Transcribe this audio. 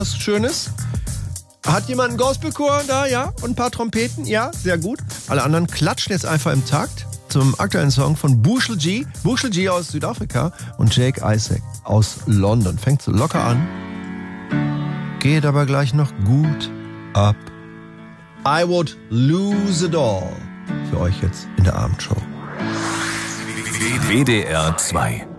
was Schönes. Hat jemand einen Gospelchor da? Ja? Und ein paar Trompeten? Ja, sehr gut. Alle anderen klatschen jetzt einfach im Takt zum aktuellen Song von Bushel G. Bushel G aus Südafrika und Jake Isaac aus London. Fängt so locker an, geht aber gleich noch gut ab. I would lose it all. Für euch jetzt in der Abendshow. WDR 2